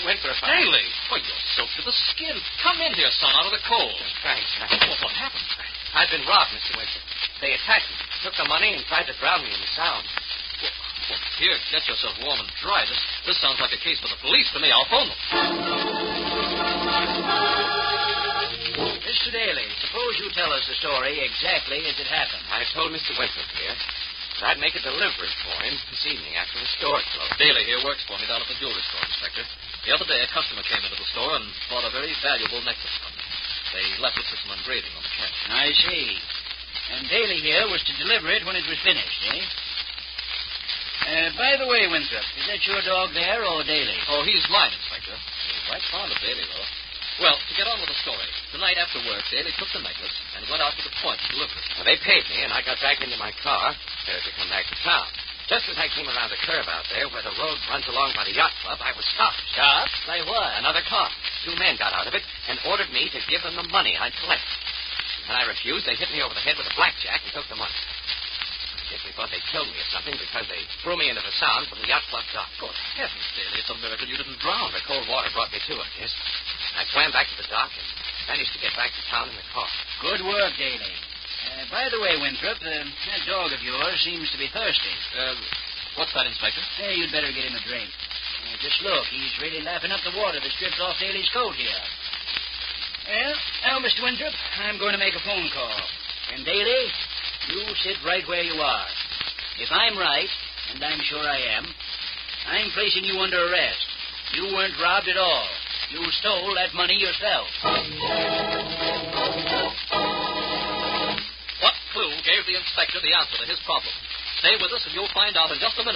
Winthrop. Daly! Oh, you're soaked to the skin. Come in here, son, out of the cold. Thanks. Well, what happened? I've been robbed, Mr. Winthrop. They attacked me, took the money, and tried to drown me in the Sound. Well, here, get yourself warm and dry. This sounds like a case for the police to me. I'll phone them. Mr. Daly, suppose you tell us the story exactly as it happened. I told Mr. Winthrop here that I'd make a delivery for him this evening after the store closed. Daly here works for me down at the jewelry store, Inspector. The other day, a customer came into the store and bought a very valuable necklace from me. They left it with some engraving on the catch. I see. And Daly here was to deliver it when it was finished, eh? By the way, Winthrop, is that your dog there or Daly? Oh, he's mine, Inspector. He's quite fond of Daly, though. Well, to get on with the story, tonight after work, Daly took the necklace and went out to the point to deliver it. Well, they paid me, and I got back into my car to come back to town. Just as I came around the curve out there where the road runs along by the yacht club, I was stopped. Stopped? By what? Another car. 2 men got out of it and ordered me to give them the money I'd collected. When I refused, they hit me over the head with a blackjack and took the money. I guess they thought they'd killed me or something because they threw me into the Sound from the yacht club dock. Good heavens, Daly, it's a miracle you didn't drown. The cold water brought me to it, yes. I swam back to the dock and managed to get back to town in the car. Good work, Daly. By the way, Winthrop, that dog of yours seems to be thirsty. What's that, Inspector? You'd better get him a drink. Just look, he's really lapping up the water that's dripped off Daly's coat here. Well, now, Mr. Winthrop, I'm going to make a phone call. And Daly, you sit right where you are. If I'm right, and I'm sure I am, I'm placing you under arrest. You weren't robbed at all. You stole that money yourself. What clue gave the inspector the answer to his problem? Stay with us and you'll find out in just a minute.